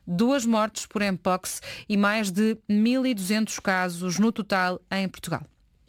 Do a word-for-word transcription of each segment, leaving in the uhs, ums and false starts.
duas mortes por Mpox e mais de mil e duzentos casos no total em Portugal.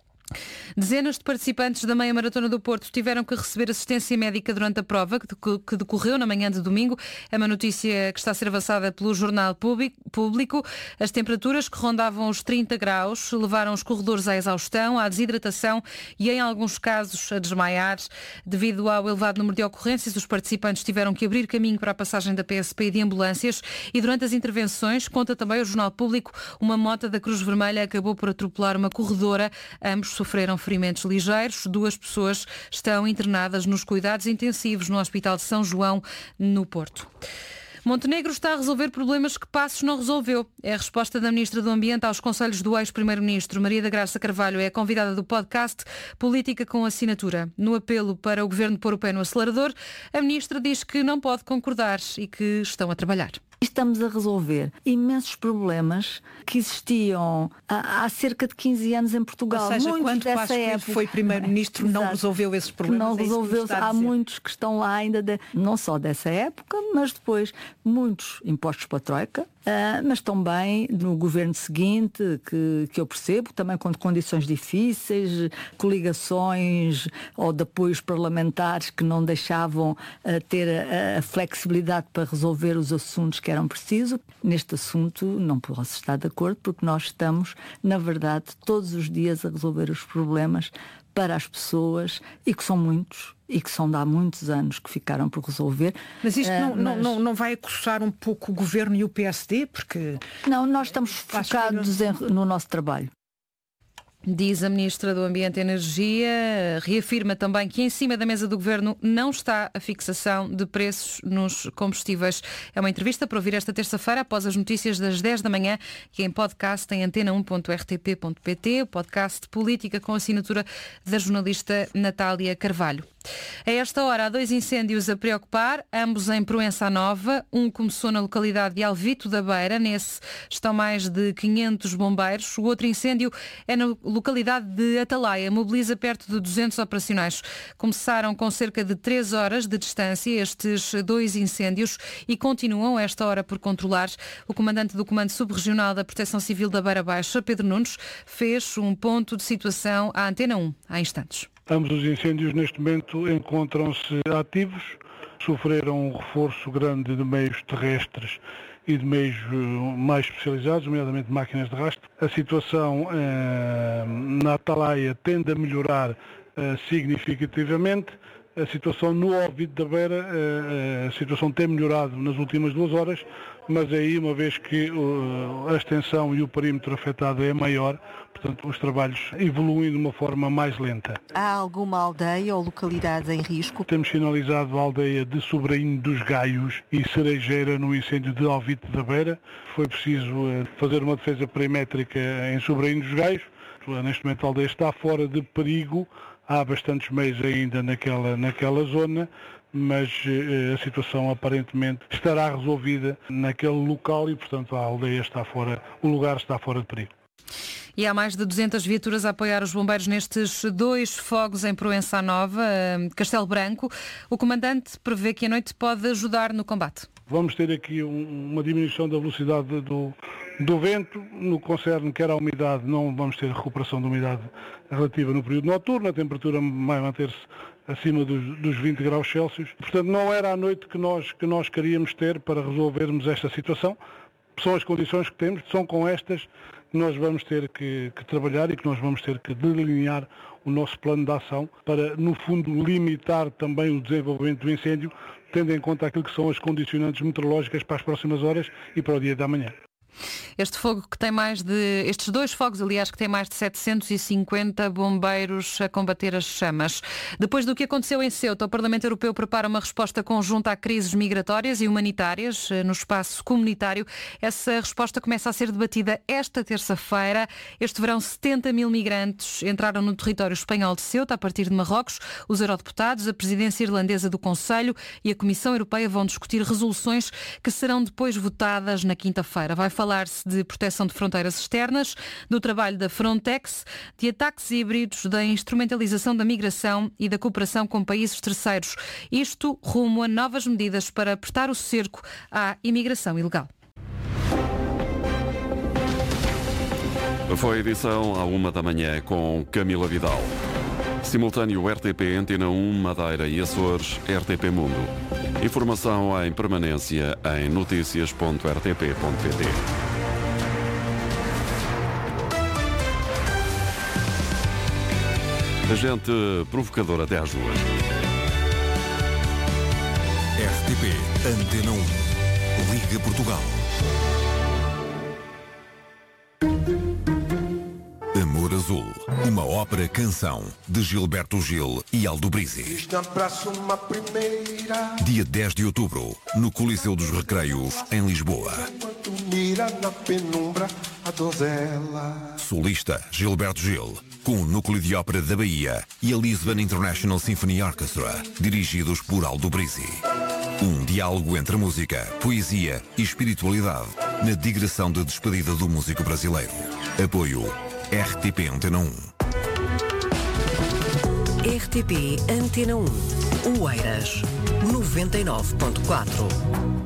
Dezenas de participantes da Meia Maratona do Porto tiveram que receber assistência médica durante a prova, que decorreu na manhã de domingo. É uma notícia que está a ser avançada pelo Jornal Público. As temperaturas que rondavam os trinta graus levaram os corredores à exaustão, à desidratação e, em alguns casos, a desmaiar. Devido ao elevado número de ocorrências, os participantes tiveram que abrir caminho para a passagem da P S P e de ambulâncias e, durante as intervenções, conta também o Jornal Público, uma moto da Cruz Vermelha acabou por atropelar uma corredora. Ambos sofreram ferimentos ligeiros. Duas pessoas estão internadas nos cuidados intensivos no Hospital de São João, no Porto. Montenegro está a resolver problemas que Passos não resolveu. É a resposta da Ministra do Ambiente aos conselhos do ex-Primeiro-Ministro. Maria da Graça Carvalho é a convidada do podcast Política com Assinatura. No apelo para o Governo pôr o pé no acelerador, a Ministra diz que não pode concordar e que estão a trabalhar. Estamos a resolver imensos problemas que existiam há, há cerca de quinze anos em Portugal. Ou seja, muitos quando dessa Passos Coelho época foi Primeiro-Ministro, não resolveu esses problemas. Não é resolveu. Que há muitos que estão lá ainda, de, não só dessa época, mas depois muitos impostos para a Troika, uh, mas também no governo seguinte, que, que eu percebo, também com condições difíceis, coligações ou de apoios parlamentares que não deixavam uh, ter a, a flexibilidade para resolver os assuntos que eram precisos. Neste assunto não posso estar de acordo, porque nós estamos, na verdade, todos os dias a resolver os problemas para as pessoas, e que são muitos, e que são de há muitos anos que ficaram por resolver. Mas isto não, uh, mas... não, não vai acossar um pouco o Governo e o P S D? Porque... Não, nós estamos focados em, no nosso trabalho. Diz a Ministra do Ambiente e Energia, reafirma também que em cima da mesa do Governo não está a fixação de preços nos combustíveis. É uma entrevista para ouvir esta terça-feira após as notícias das dez da manhã e em podcast em antena um ponto r t p ponto p t, o podcast Política com assinatura da jornalista Natália Carvalho. A esta hora há dois incêndios a preocupar, ambos em Proença Nova. Um começou na localidade de Alvito da Beira, nesse estão mais de quinhentos bombeiros. O outro incêndio é na localidade de Atalaia, mobiliza perto de duzentos operacionais. Começaram com cerca de três horas de distância estes dois incêndios e continuam a esta hora por controlar. O comandante do Comando Subregional da Proteção Civil da Beira Baixa, Pedro Nunes, fez um ponto de situação à Antena um há instantes. Ambos os incêndios neste momento encontram-se ativos, sofreram um reforço grande de meios terrestres e de meios mais especializados, nomeadamente máquinas de rastro. A situação eh, na Atalaia tende a melhorar eh, significativamente. A situação no Alvito da Beira, eh, a situação tem melhorado nas últimas duas horas, mas aí, uma vez que uh, a extensão e o perímetro afetado é maior, portanto, os trabalhos evoluem de uma forma mais lenta. Há alguma aldeia ou localidade em risco? Temos sinalizado a aldeia de Sobrainho dos Gaios e Cerejeira no incêndio de Alvito da Beira. Foi preciso uh, fazer uma defesa perimétrica em Sobrainho dos Gaios. Neste momento a aldeia está fora de perigo. Há bastantes meios ainda naquela, naquela zona, mas eh, a situação aparentemente estará resolvida naquele local e, portanto, a aldeia está fora, o lugar está fora de perigo. E há mais de duzentas viaturas a apoiar os bombeiros nestes dois fogos em Proença Nova, Castelo Branco. O comandante prevê que a noite pode ajudar no combate. Vamos ter aqui um, uma diminuição da velocidade do, do vento. No que concerne quer à umidade, não vamos ter recuperação da umidade relativa no período noturno. A temperatura vai manter-se acima dos, dos vinte graus Celsius. Portanto, não era a noite que nós, que nós queríamos ter para resolvermos esta situação. São as condições que temos, são com estas que nós vamos ter que, que trabalhar e que nós vamos ter que delinear o nosso plano de ação para, no fundo, limitar também o desenvolvimento do incêndio, tendo em conta aquilo que são as condicionantes meteorológicas para as próximas horas e para o dia da manhã. Este fogo que tem mais de, estes dois fogos, aliás, que tem mais de setecentos e cinquenta bombeiros a combater as chamas. Depois do que aconteceu em Ceuta, o Parlamento Europeu prepara uma resposta conjunta a crises migratórias e humanitárias no espaço comunitário. Essa resposta começa a ser debatida esta terça-feira. Este verão, setenta mil migrantes entraram no território espanhol de Ceuta a partir de Marrocos. Os eurodeputados, a presidência irlandesa do Conselho e a Comissão Europeia vão discutir resoluções que serão depois votadas na quinta-feira. Vai falar-se de proteção de fronteiras externas, do trabalho da Frontex, de ataques híbridos, da instrumentalização da migração e da cooperação com países terceiros. Isto rumo a novas medidas para apertar o cerco à imigração ilegal. Foi a edição à uma da manhã com Camila Vidal. Simultâneo R T P, Antena um, Madeira e Açores, R T P Mundo. Informação em permanência em notícias ponto r t p ponto p t. Agente provocador até às duas. R T P Antena um. Liga Portugal. Amor Azul, uma ópera-canção de Gilberto Gil e Aldo Brizzi. Dia dez de outubro, no Coliseu dos Recreios, em Lisboa. Solista Gilberto Gil, com o Núcleo de Ópera da Bahia e a Lisbon International Symphony Orchestra, dirigidos por Aldo Brizzi. Um diálogo entre música, poesia e espiritualidade na digressão de despedida do músico brasileiro. Apoio R T P Antena um. R T P Antena um. Oeiras noventa e nove ponto quatro.